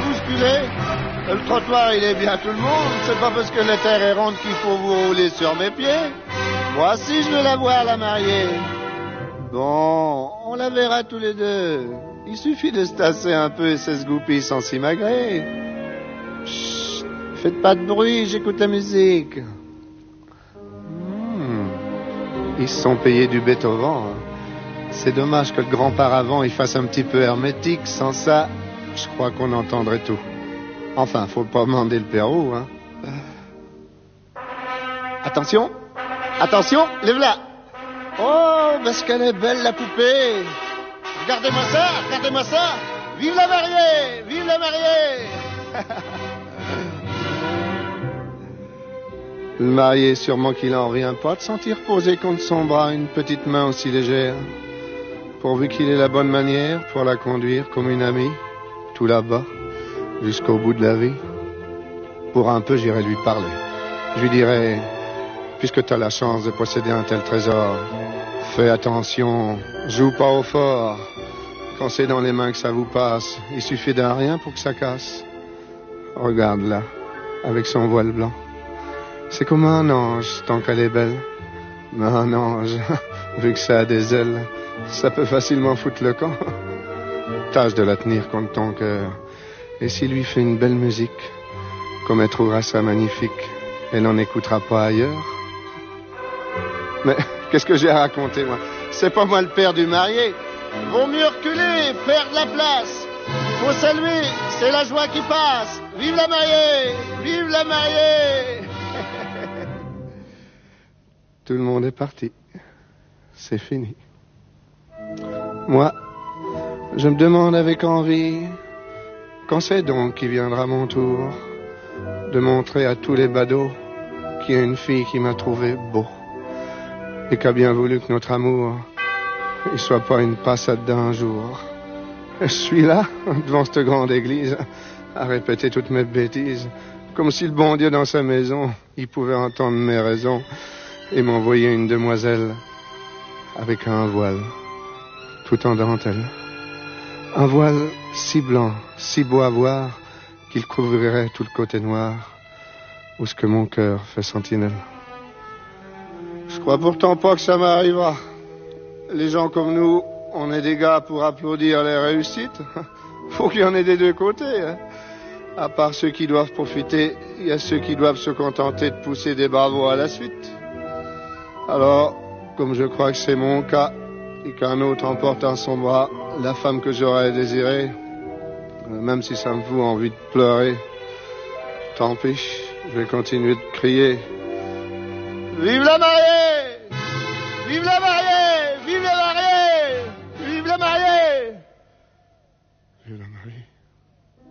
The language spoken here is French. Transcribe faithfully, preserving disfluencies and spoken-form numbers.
bousculer. Le trottoir, il est bien tout le monde. C'est pas parce que la terre est ronde qu'il faut vous rouler sur mes pieds. Moi aussi, je veux la voir, la mariée. Bon, on la verra tous les deux. Il suffit de se tasser un peu et ça se goupille sans s'imagrer. Chut, faites pas de bruit, j'écoute la musique. Hmm, ils se sont payés du Beethoven. C'est dommage que le grand paravent il fasse un petit peu hermétique. Sans ça, je crois qu'on entendrait tout. Enfin, faut pas demander le Pérou, hein. Attention, attention, lève-la. Oh, parce qu'elle est belle, la poupée. Regardez-moi ça, regardez-moi ça. Vive la mariée, vive la mariée. Le marié, sûrement qu'il en revient pas de sentir poser contre son bras une petite main aussi légère. Pourvu qu'il ait la bonne manière pour la conduire comme une amie, tout là-bas, jusqu'au bout de la vie. Pour un peu, j'irai lui parler. Je lui dirai, puisque tu as la chance de posséder un tel trésor, fais attention, joue pas au fort. Quand c'est dans les mains que ça vous passe, il suffit d'un rien pour que ça casse. Regarde là, avec son voile blanc. C'est comme un ange, tant qu'elle est belle. Mais un ange, vu que ça a des ailes, ça peut facilement foutre le camp. Tâche de la tenir contre ton cœur. Et s'il lui fait une belle musique, comme elle trouvera ça magnifique, elle n'en écoutera pas ailleurs. Mais qu'est-ce que j'ai à raconter, moi? C'est pas moi le père du marié. Vaut mieux reculer, faire de la place. Faut saluer, c'est la joie qui passe. Vive la mariée, vive la mariée. Tout le monde est parti. C'est fini. Moi, je me demande avec envie, quand c'est donc qu'il viendra mon tour de montrer à tous les badauds qu'il y a une fille qui m'a trouvé beau et qui a bien voulu que notre amour il soit pas une passade d'un jour. Je suis là, devant cette grande église, à répéter toutes mes bêtises, comme si le bon Dieu dans sa maison, il pouvait entendre mes raisons et m'envoyer une demoiselle avec un voile tout en dentelle. Un voile si blanc, si beau à voir, qu'il couvrirait tout le côté noir, où ce que mon cœur fait sentinelle. Je crois pourtant pas que ça m'arrivera. Les gens comme nous, on est des gars pour applaudir les réussites. Faut qu'il y en ait des deux côtés, hein. À part ceux qui doivent profiter, il y a ceux qui doivent se contenter de pousser des bravos à la suite. Alors, comme je crois que c'est mon cas, et qu'un autre emporte en son bras la femme que j'aurais désirée, même si ça me fout envie de pleurer, tant pis, je vais continuer de crier. Vive la mariée! Vive la mariée! Vive la mariée! Vive la mariée! Vive la mariée!